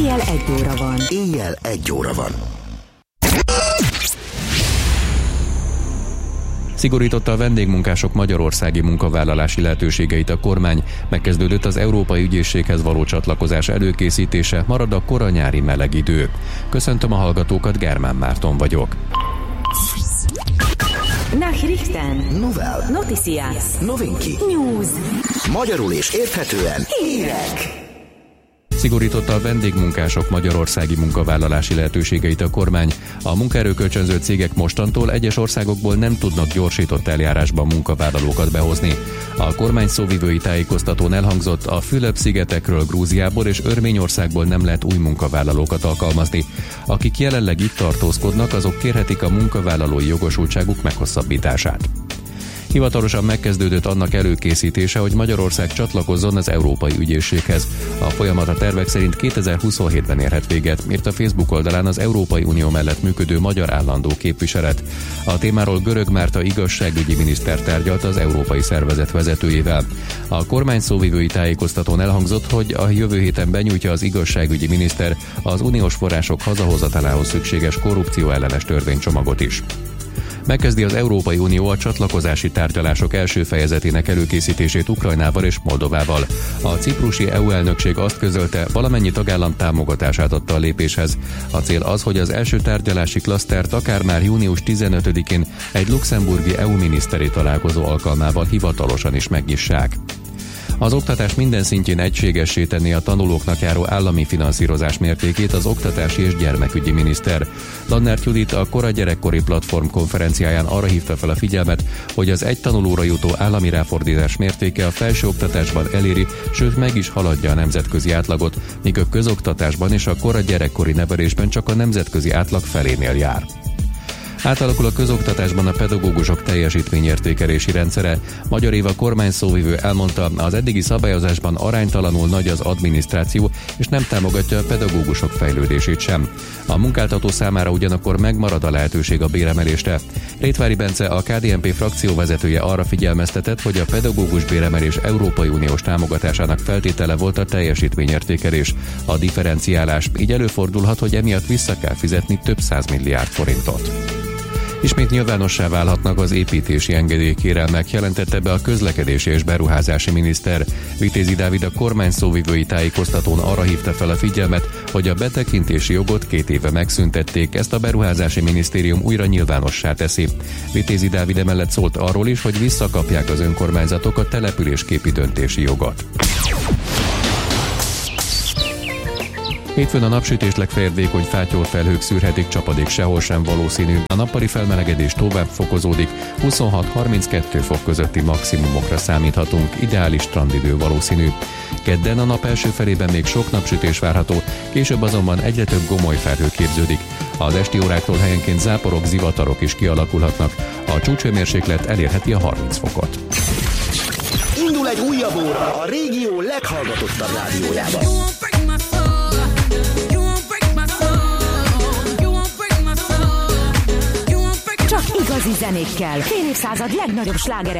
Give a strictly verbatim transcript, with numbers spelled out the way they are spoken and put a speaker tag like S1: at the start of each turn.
S1: Éjjel egy óra van.
S2: Éjjel egy óra van.
S3: Szigorította a vendégmunkások magyarországi munkavállalási lehetőségeit a kormány, megkezdődött az Európai Ügyészséghez való csatlakozás előkészítése, marad a kora nyári meleg idő. Köszöntöm a hallgatókat, Germán Márton vagyok.
S1: Nachrichten.
S2: Novel.
S1: Noticias.
S2: Novinki.
S1: News.
S2: Magyarul és érthetően
S1: Hírek.
S3: Szigorította a vendégmunkások magyarországi munkavállalási lehetőségeit a kormány. A munkaerőkölcsönző cégek mostantól egyes országokból nem tudnak gyorsított eljárásban munkavállalókat behozni. A kormány szóvivői tájékoztatón elhangzott, a Fülöp-szigetekről, Grúziából és Örményországból nem lehet új munkavállalókat alkalmazni. Akik jelenleg itt tartózkodnak, azok kérhetik a munkavállalói jogosultságuk meghosszabbítását. Hivatalosan megkezdődött annak előkészítése, hogy Magyarország csatlakozzon az Európai Ügyészséghez. A folyamat a tervek szerint kétezer-huszonhétben érhet véget, írt a Facebook oldalán az Európai Unió mellett működő magyar állandó képviselet. A témáról Görög Márta igazságügyi miniszter tárgyalt az európai szervezet vezetőjével. A kormány szóvivői tájékoztatón elhangzott, hogy a jövő héten benyújtja az igazságügyi miniszter az uniós források hazahozatalához szükséges korrupció ellenes törvénycsomagot is. Megkezdi az Európai Unió a csatlakozási tárgyalások első fejezetének előkészítését Ukrajnával és Moldovával. A ciprusi é u elnökség azt közölte, valamennyi tagállam támogatását adta a lépéshez. A cél az, hogy az első tárgyalási klasztert akár már június tizenötödikén egy luxemburgi é u miniszteri találkozó alkalmával hivatalosan is megnyissák. Az oktatás minden szintjén egységessé tenni a tanulóknak járó állami finanszírozás mértékét az oktatási és gyermekügyi miniszter. Lannert Judit a Kora Gyerekkori Platform konferenciáján arra hívta fel a figyelmet, hogy az egy tanulóra jutó állami ráfordítás mértéke a felsőoktatásban eléri, sőt meg is haladja a nemzetközi átlagot, míg a közoktatásban és a kora gyerekkori nevelésben csak a nemzetközi átlag felénél jár. Átalakul a közoktatásban a pedagógusok teljesítményértékelési rendszere. Magyar Éva kormány szóvivő elmondta, az eddigi szabályozásban aránytalanul nagy az adminisztráció, és nem támogatja a pedagógusok fejlődését sem. A munkáltató számára ugyanakkor megmarad a lehetőség a béremelésre. Rétvári Bence, a ká dé en pé frakcióvezetője arra figyelmeztetett, hogy a pedagógus béremelés Európai Uniós támogatásának feltétele volt a teljesítményértékelés, a differenciálás, így előfordulhat, hogy emiatt vissza kell fizetni több százmilliárd forintot. Ismét nyilvánossá válhatnak az építési engedélykérelmek, jelentette be a közlekedési és beruházási miniszter. Vitézi Dávid a kormány szóvivői tájékoztatón arra hívta fel a figyelmet, hogy a betekintési jogot két éve megszüntették, ezt a beruházási minisztérium újra nyilvánossá teszi. Vitézi Dávid emellett szólt arról is, hogy visszakapják az önkormányzatok a településképi döntési jogot. Hétfőn a napsütés legfeljebb vékony fátyolfelhők szűrhetik, csapadék sehol sem valószínű. A nappali felmelegedés tovább fokozódik, huszonhat-harminckettő fok közötti maximumokra számíthatunk, ideális strandidő valószínű. Kedden a nap első felében még sok napsütés várható, később azonban egyre több gomoly felhő képződik. Az esti óráktól helyenként záporok, zivatarok is kialakulhatnak. A csúcshőmérséklet elérheti a harminc fokot.
S2: indul egy újabb óra a régió leghallgatottabb rádiójában.
S1: Csak igazi zenékkel. Fél évszázad legnagyobb slágere.